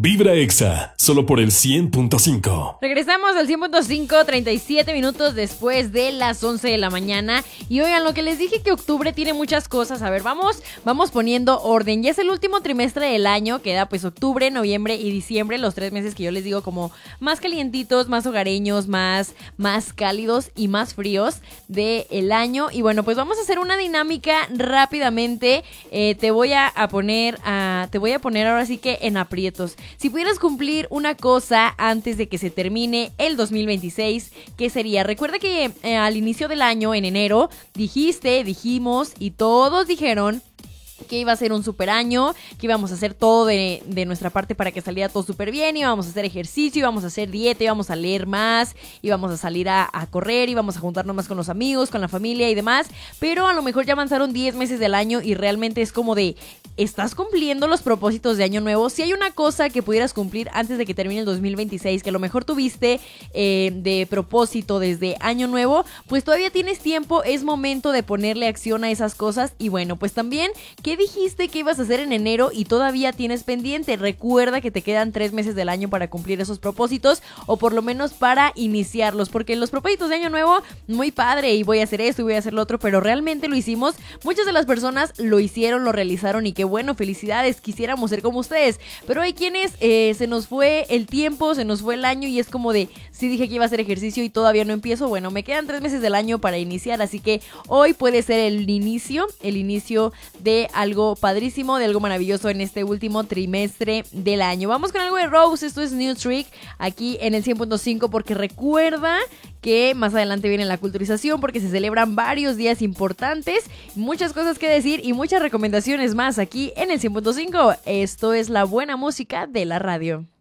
Vibra Exa, solo por el 100.5. Regresamos al 100.5, 37 minutos después de las 11 de la mañana. Y oigan, lo que les dije que octubre tiene muchas cosas. A ver, vamos poniendo orden. Ya es el último trimestre del año, queda pues octubre, noviembre y diciembre, los 3 meses que yo les digo como más calientitos, más hogareños, más cálidos y más fríos del año. Y bueno, pues vamos a hacer una dinámica rápidamente. Te voy a poner ahora sí que en aprietos. Si pudieras cumplir una cosa antes de que se termine el 2026, ¿qué sería? Recuerda que al inicio del año, en enero, dijimos y todos dijeron que iba a ser un super año, que íbamos a hacer todo de nuestra parte para que saliera todo súper bien, íbamos a hacer ejercicio, íbamos a hacer dieta, íbamos a leer más, íbamos a salir a correr, íbamos a juntarnos más con los amigos, con la familia y demás, pero a lo mejor ya avanzaron 10 meses del año y realmente es como de, ¿estás cumpliendo los propósitos de año nuevo? Si hay una cosa que pudieras cumplir antes de que termine el 2026, que a lo mejor tuviste de propósito desde año nuevo, pues todavía tienes tiempo, es momento de ponerle acción a esas cosas. Y bueno, pues también, ¿qué dijiste que ibas a hacer en enero y todavía tienes pendiente? Recuerda que te quedan 3 meses del año para cumplir esos propósitos, o por lo menos para iniciarlos, porque los propósitos de año nuevo, muy padre, y voy a hacer esto y voy a hacer lo otro, pero realmente lo hicimos. Muchas de las personas lo hicieron, lo realizaron, y qué bueno, felicidades, quisiéramos ser como ustedes, pero hay quienes se nos fue el tiempo, se nos fue el año y es como de, sí dije que iba a hacer ejercicio y todavía no empiezo. Bueno, me quedan 3 meses del año para iniciar, así que hoy puede ser el inicio de algo padrísimo, de algo maravilloso en este último trimestre del año. Vamos con algo de Rose, esto es New Trick, aquí en el 100.5, porque recuerda que más adelante viene la culturización, porque se celebran varios días importantes, muchas cosas que decir y muchas recomendaciones más aquí en el 100.5. Esto es la buena música de la radio.